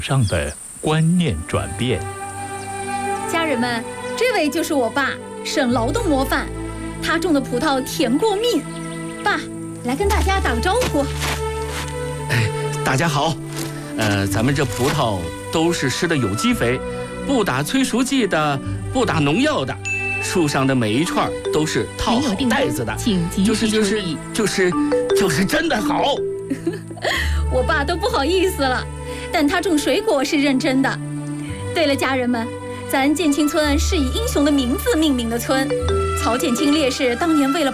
上的观念转变。 家人们，这位就是我爸，省劳动模范，他种的葡萄甜过蜜。爸，来跟大家打个招呼。 大家好，咱们这葡萄都是施的有机肥，不打催熟剂的，不打农药的，树上的每一串都是套好袋子的，就是真的好。 我爸都不好意思了，但他种水果是认真的。对了，家人们，咱建青村是以英雄的名字命名的村，曹建青烈士当年为了